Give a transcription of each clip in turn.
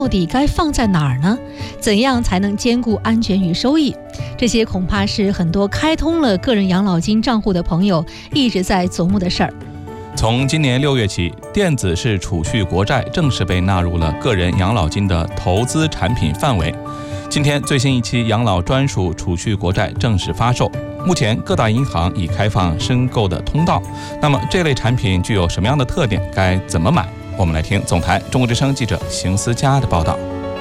到底该放在哪儿呢？怎样才能兼顾安全与收益？这些恐怕是很多开通了个人养老金账户的朋友一直在琢磨的事儿。 从今年6月起，电子式储蓄国债正式被纳入了个人养老金的投资产品范围。今天最新一期养老专属储蓄国债正式发售，目前各大银行已开放申购的通道。那么这类产品具有什么样的特点？该怎么买？我们来听总台中国之声记者邢思佳的报道。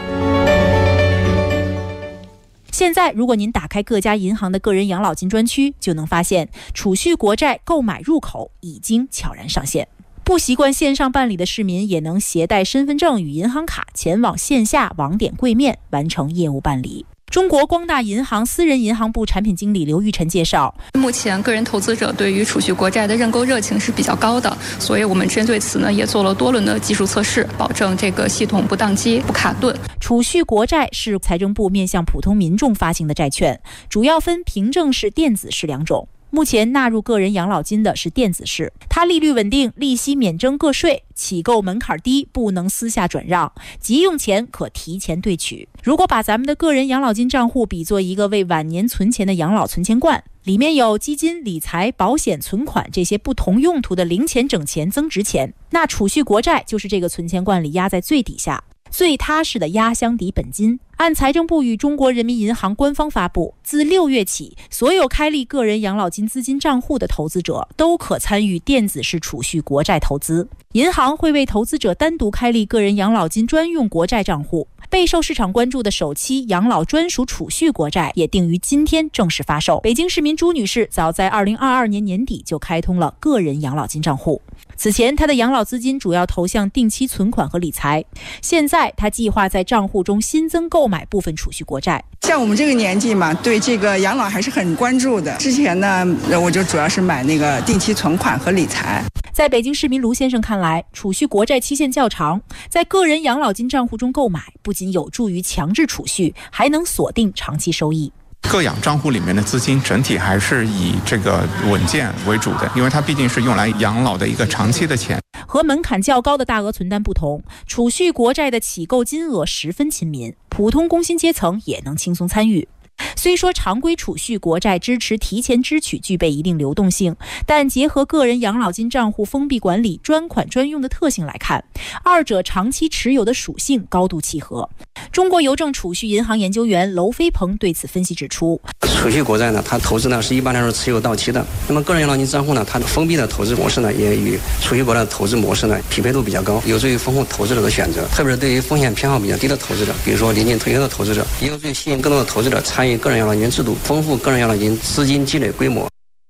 现在如果您打开各家银行的个人养老金专区，就能发现储蓄国债购买入口已经悄然上线。不习惯线上办理的市民也能携带身份证与银行卡前往线下网点柜面完成业务办理。中国光大银行私人银行部产品经理刘玉晨介绍， 目前个人投资者对于储蓄国债的认购热情是比较高的，所以我们针对此呢也做了多轮的技术测试，保证这个系统不宕机、不卡顿。 储蓄国债是财政部面向普通民众发行的债券，主要分凭证式、电子式两种。目前纳入个人养老金的是电子式，它利率稳定，利息免征个税，起购门槛低，不能私下转让，急用钱可提前兑取。如果把咱们的个人养老金账户比作一个为晚年存钱的养老存钱罐，里面有基金、理财、保险、存款这些不同用途的零钱、整钱、增值钱，那储蓄国债就是这个存钱罐里压在最底下，最踏实的压箱底本金。按财政部与中国人民银行官方发布，自6月起，所有开立个人养老金资金账户的投资者都可参与电子式储蓄国债投资。银行会为投资者单独开立个人养老金专用国债账户。备受市场关注的首期养老专属储蓄国债也定于今天正式发售。北京市民朱女士早在2022年年底就开通了个人养老金账户。此前她的养老资金主要投向定期存款和理财，现在她计划在账户中新增购买部分储蓄国债。 像我们这个年纪嘛，对这个养老还是很关注的。之前呢，我就主要是买那个定期存款和理财。 在北京市民卢先生看来，储蓄国债期限较长，在个人养老金账户中购买，不仅有助于强制储蓄，还能锁定长期收益。 个养账户里面的资金整体还是以这个稳健为主的，因为它毕竟是用来养老的一个长期的钱。 和门槛较高的大额存单不同，储蓄国债的起购金额十分亲民，普通工薪阶层也能轻松参与。虽说常规储蓄国债支持提前支取具备一定流动性，但结合个人养老金账户封闭管理、专款专用的特性来看，二者长期持有的属性高度契合。中国邮政储蓄银行研究员娄飞鹏对此分析指出， 储蓄国债呢，它投资呢是一般来说持有到期的。那么个人养老金账户呢，它的封闭的投资模式呢，也与储蓄国债的投资模式呢匹配度比较高，有助于丰富投资者的选择。特别是对于风险偏好比较低的投资者，比如说临近退休的投资者，也有助于吸引更多的投资者参与个人养老金制度，丰富个人养老金资金积累规模。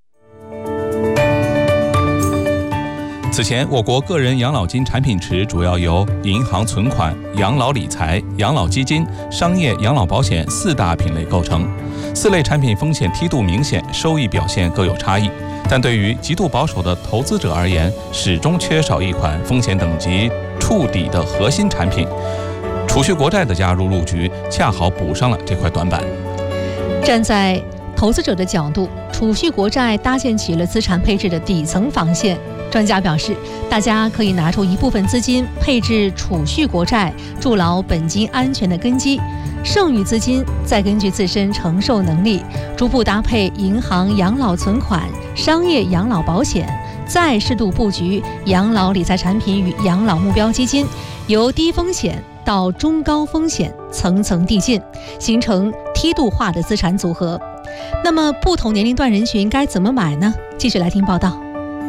此前，我国个人养老金产品池主要由银行存款、养老理财、养老基金、商业养老保险4大品类构成。4类产品风险梯度明显，收益表现各有差异。但对于极度保守的投资者而言，始终缺少一款风险等级触底的核心产品。储蓄国债的加入入局，恰好补上了这块短板。 站在投资者的角度，储蓄国债搭建起了资产配置的底层防线。专家表示，大家可以拿出一部分资金配置储蓄国债，筑牢本金安全的根基，剩余资金再根据自身承受能力，逐步搭配银行养老存款、商业养老保险，再适度布局养老理财产品与养老目标基金，由低风险到中高风险层层递进，形成梯度化的资产组合。那么不同年龄段人群该怎么买呢？继续来听报道。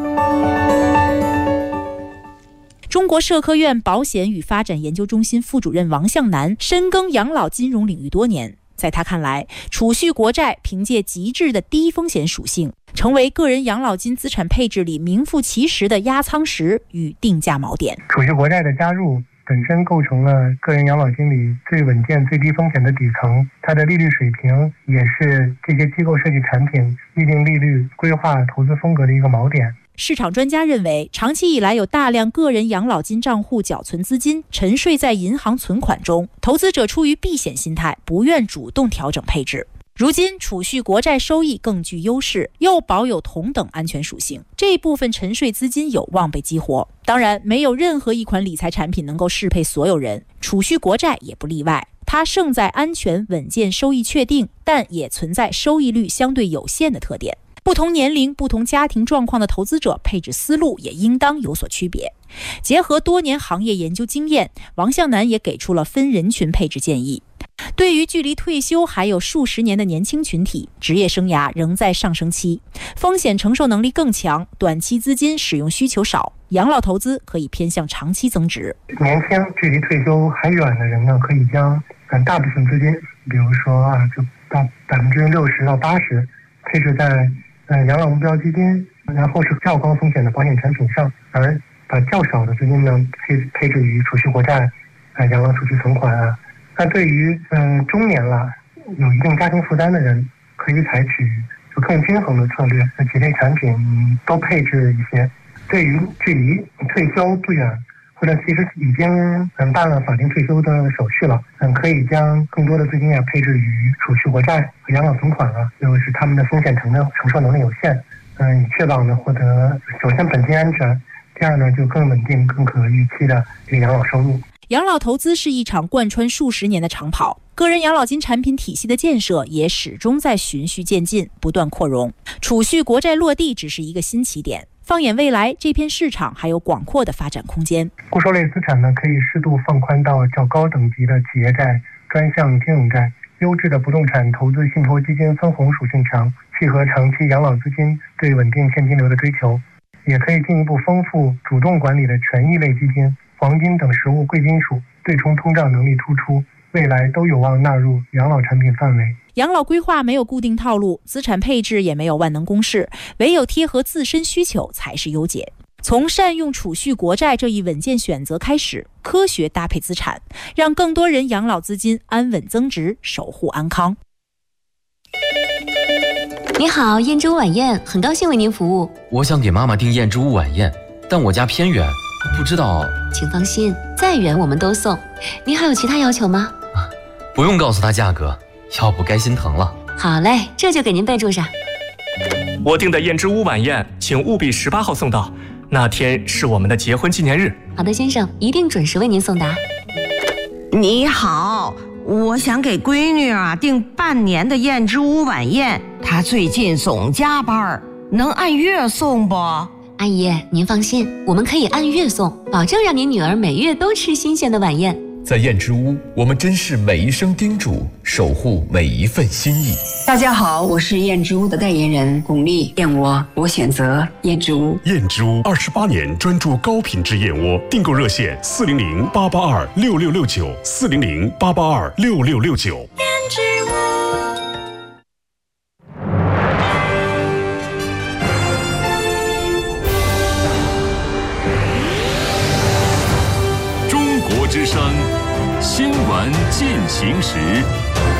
中国社科院保险与发展研究中心副主任王向南深耕养老金融领域多年，在他看来，储蓄国债凭借极致的低风险属性，成为个人养老金资产配置里名副其实的压舱石与定价锚点。 储蓄国债的加入本身构成了个人养老金里最稳健、最低风险的底层，它的利率水平也是这些机构设计产品预定利率、规划投资风格的一个锚点。 市场专家认为，长期以来有大量个人养老金账户缴存资金沉睡在银行存款中，投资者出于避险心态，不愿主动调整配置。 如今储蓄国债收益更具优势，又保有同等安全属性，这一部分沉睡资金有望被激活。当然，没有任何一款理财产品能够适配所有人，储蓄国债也不例外。它胜在安全、稳健、收益确定，但也存在收益率相对有限的特点。不同年龄、不同家庭状况的投资者配置思路也应当有所区别。结合多年行业研究经验，王向南也给出了分人群配置建议。对于距离退休还有数十年的年轻群体，职业生涯仍在上升期，风险承受能力更强，短期资金使用需求少，养老投资可以偏向长期增值。 年轻距离退休还远的人呢，可以将大部分资金，比如说就到60%到80%配置在养老目标基金，然后是较高风险的保险产品上，而把较少的资金呢配置于储蓄国债、养老储蓄存款啊。那对于中年了有一定家庭负担的人，可以采取就更均衡的策略，几类产品都配置一些。对于距离退休不远，或者其实已经办了法定退休的手续了，可以将更多的资金配置于储蓄国债和养老存款啊，就是他们的风险承受能力有限，以确保呢获得首先本金安全，第二呢就更稳定、更可预期的这个养老收入。 养老投资是一场贯穿数十年的长跑，个人养老金产品体系的建设也始终在循序渐进，不断扩容。储蓄国债落地只是一个新起点，放眼未来，这片市场还有广阔的发展空间。 固收类资产呢，可以适度放宽到较高等级的企业债、专项金融债，优质的不动产投资信托基金分红属性强，契合长期养老资金对稳定现金流的追求。也可以进一步丰富主动管理的权益类基金、黄金等实物贵金属，对冲通胀能力突出，未来都有望纳入养老产品范围。 养老规划没有固定套路，资产配置也没有万能公式，唯有贴合自身需求才是优解。从善用储蓄国债这一稳健选择开始，科学搭配资产，让更多人养老资金安稳增值，守护安康。 你好，燕之屋晚宴，很高兴为您服务。 我想给妈妈订燕之屋晚宴，但我家偏远，不知道。 请放心，再远我们都送。您还有其他要求吗？ 不用告诉她价格，要不该心疼了。 好嘞，这就给您备注上。 我订的燕之屋晚宴，请务必18号送到，那天是我们的结婚纪念日。 好的，先生，一定准时为您送达。 你好，我想给闺女订半年的燕之屋晚宴，她最近总加班，能按月送不？ 阿姨，您放心，我们可以按月送，保证让您女儿每月都吃新鲜的晚宴。 在燕之屋，我们珍视每一声叮嘱，守护每一份心意。 大家好，我是燕之屋的代言人巩俐，燕窝我选择燕之屋。 燕之屋28年专注高品质燕窝，订购热线400-882-6669，400-882-6669。燕之屋。 中国之声，新闻进行时。